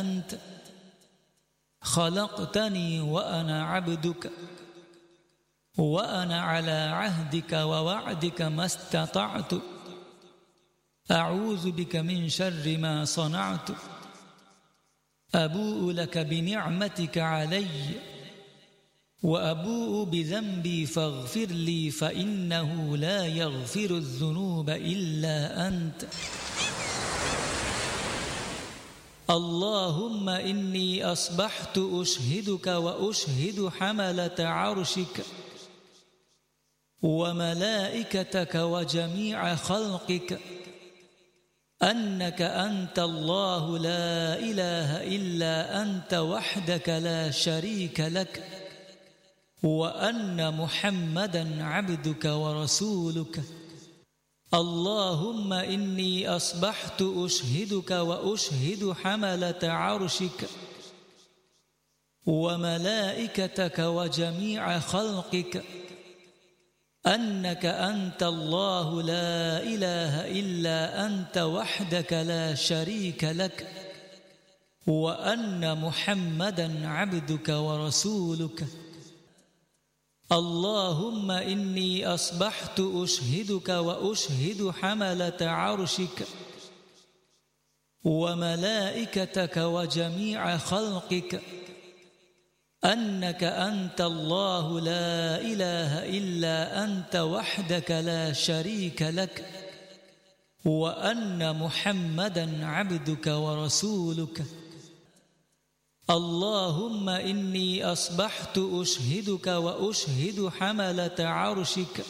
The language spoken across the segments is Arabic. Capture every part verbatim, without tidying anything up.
أنت خلقتني وأنا عبدك وأنا على عهدك ووعدك ما استطعت أعوذ بك من شر ما صنعت أبوء لك بنعمتك علي وأبوء بذنبي فاغفر لي فإنه لا يغفر الذنوب إلا أنت اللهم إني أصبحت أشهدك وأشهد حملة عرشك وملائكتك وجميع خلقك أنك أنت الله لا إله إلا أنت وحدك لا شريك لك وأن محمدا عبدك ورسولك اللهم إني أصبحت أشهدك وأشهد حملة عرشك وملائكتك وجميع خلقك أنك أنت الله لا إله إلا أنت وحدك لا شريك لك وأن محمدا عبدك ورسولك اللهم إني أصبحت أشهدك وأشهد حملة عرشك وملائكتك وجميع خلقك أنك أنت الله لا إله إلا أنت وحدك لا شريك لك وأن محمدا عبدك ورسولك اللهم إني أصبحت أشهدك وأشهد حملة عرشك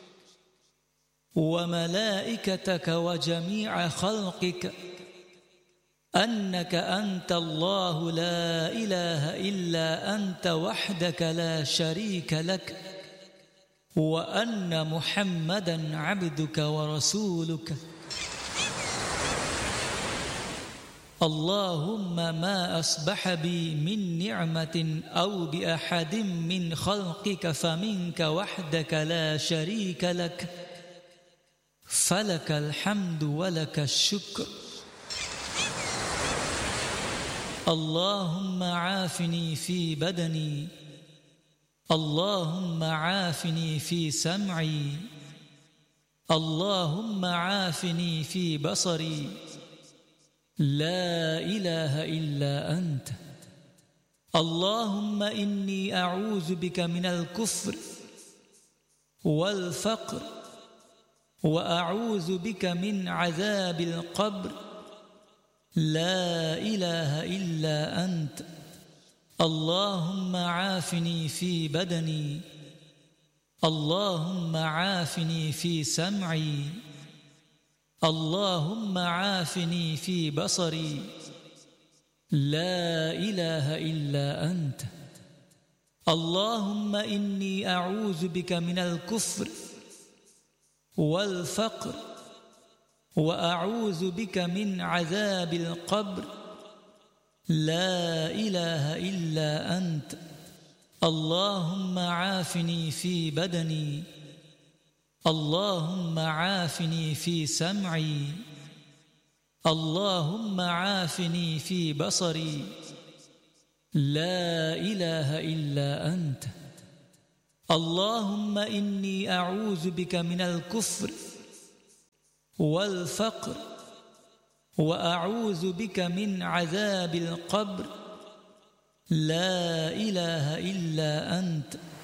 وملائكتك وجميع خلقك أنك أنت الله لا إله إلا أنت وحدك لا شريك لك وأن محمدا عبدك ورسولك اللهم ما أصبح بي من نعمة أو بأحد من خلقك فمنك وحدك لا شريك لك فلك الحمد ولك الشكر اللهم عافني في بدني اللهم عافني في سمعي اللهم عافني في بصري لا إله إلا أنت اللهم إني أعوذ بك من الكفر والفقر وأعوذ بك من عذاب القبر لا إله إلا أنت اللهم عافني في بدني اللهم عافني في سمعي اللهم عافني في بصري لا إله إلا أنت اللهم إني أعوذ بك من الكفر والفقر وأعوذ بك من عذاب القبر لا إله إلا أنت اللهم عافني في بدني اللهم عافني في سمعي اللهم عافني في بصري لا إله إلا أنت اللهم إني أعوذ بك من الكفر والفقر وأعوذ بك من عذاب القبر لا إله إلا أنت